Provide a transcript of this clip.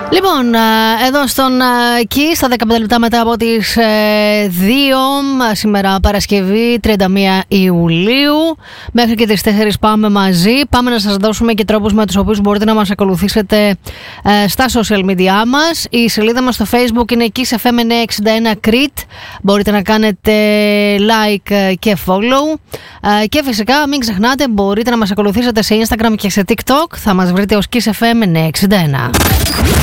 Λοιπόν, εδώ στον Kiss, στα 15 λεπτά μετά από τις 2, σήμερα Παρασκευή 31 Ιουλίου, μέχρι και τις 4 πάμε μαζί. Πάμε να σας δώσουμε και τρόπους με τους οποίους μπορείτε να μας ακολουθήσετε στα social media μας. Η σελίδα μας στο Facebook είναι Kiss FM 961 Crete. Μπορείτε να κάνετε like και follow. Και φυσικά μην ξεχνάτε, μπορείτε να μας ακολουθήσετε σε Instagram και σε TikTok. Θα μας βρείτε ως Kiss FM 961.